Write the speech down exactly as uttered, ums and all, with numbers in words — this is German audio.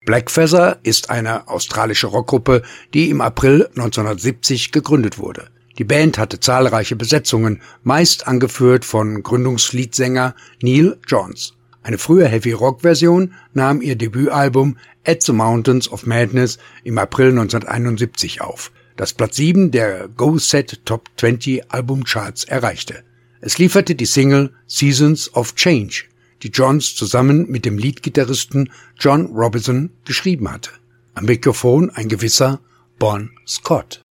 Black Feather ist eine australische Rockgruppe, die im April neunzehnhundertsiebzig gegründet wurde. Die Band hatte zahlreiche Besetzungen, meist angeführt von Gründungsleadsänger Neil Johns. Eine frühe Heavy-Rock-Version nahm ihr Debütalbum At the Mountains of Madness im April neunzehnhunderteinundsiebzig auf, das Platz sieben der Go Set Top zwanzig Albumcharts erreichte. Es lieferte die Single Seasons of Change, die Johns zusammen mit dem Leadgitarristen John Robison geschrieben hatte. Am Mikrofon ein gewisser Bon Scott.